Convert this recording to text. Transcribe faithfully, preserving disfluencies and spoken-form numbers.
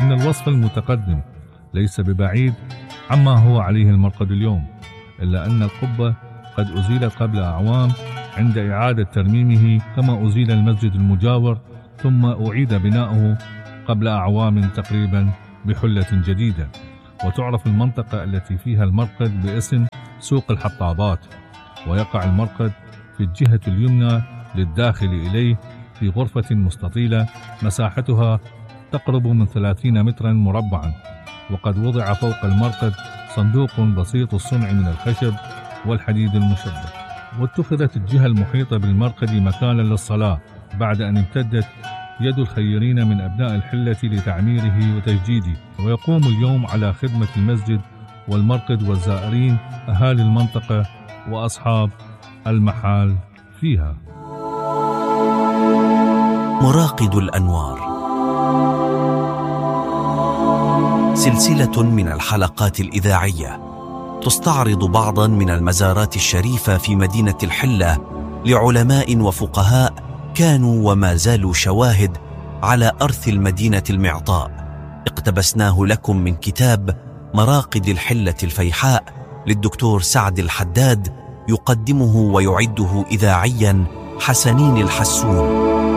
إن الوصف المتقدم ليس ببعيد عما هو عليه المرقد اليوم، إلا أن القبة قد أزيلت قبل أعوام عند إعادة ترميمه، كما أزيل المسجد المجاور ثم أعيد بناؤه قبل أعوام تقريبا بحلة جديدة. وتعرف المنطقة التي فيها المرقد باسم سوق الحطابات، ويقع المرقد في الجهة اليمنى للداخل إليه في غرفة مستطيلة مساحتها تقرب من ثلاثين مترا مربعا، وقد وضع فوق المرقد صندوق بسيط الصنع من الخشب والحديد المشبك. واتخذت الجهة المحيطة بالمرقد مكانا للصلاة بعد أن امتدت يد الخيرين من أبناء الحلة لتعميره وتجديده. ويقوم اليوم على خدمة المسجد والمرقد والزائرين أهالي المنطقة وأصحاب المحال فيها. مراقد الأنوار، سلسلة من الحلقات الإذاعية تستعرض بعضا من المزارات الشريفة في مدينة الحلة لعلماء وفقهاء كانوا وما زالوا شواهد على أرث المدينة المعطاء. اقتبسناه لكم من كتاب مراقد الحلة الفيحاء للدكتور سعد الحداد، يقدمه ويعده إذاعيا حسنين الحسون.